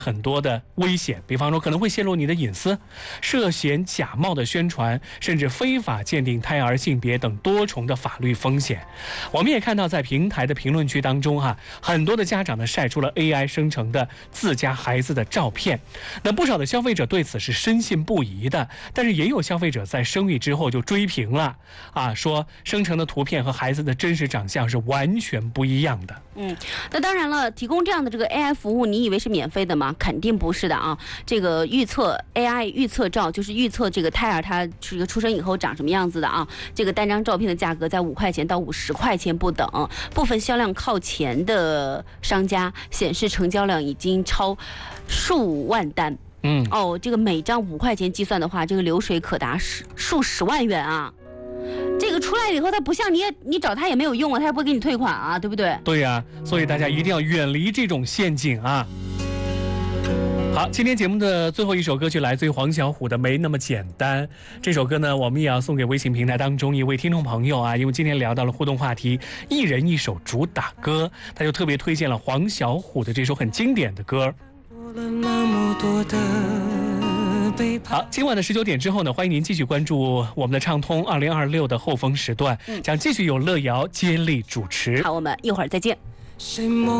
很多的危险，比方说可能会泄露你的隐私，涉嫌假冒的宣传，甚至非法鉴定胎儿性别等多重的法律风险。我们也看到在平台的评论区当中很多的家长呢晒出了 AI 生成的自家孩子的照片，那不少的消费者对此是深信不疑的，但是也有消费者在生育之后就追评了说生成的图片和孩子的真实长相是完全不一样的。 那当然了，提供这样的这个 AI 服务，你以为是免费的吗？肯定不是的啊！这个预测 AI 预测照，就是预测这个胎儿他这个出生以后长什么样子的啊。这个单张照片的价格在5块钱到50块钱不等，部分销量靠前的商家显示成交量已经超数万单。这个每张5块钱计算的话，这个流水可达数十万元啊！这个出来以后，他不像你找他也没有用啊，他也不会给你退款啊，对不对？ 对呀，所以大家一定要远离这种陷阱啊！好，今天节目的最后一首歌曲来自于黄小琥的《没那么简单》。这首歌呢，我们也要送给微信平台当中一位听众朋友因为今天聊到了互动话题，一人一首主打歌，他就特别推荐了黄小琥的这首很经典的歌。好，今晚的19点之后呢，欢迎您继续关注我们的畅通2026的后风时段，将继续由乐瑶接力主持。 好，我们一会儿再见。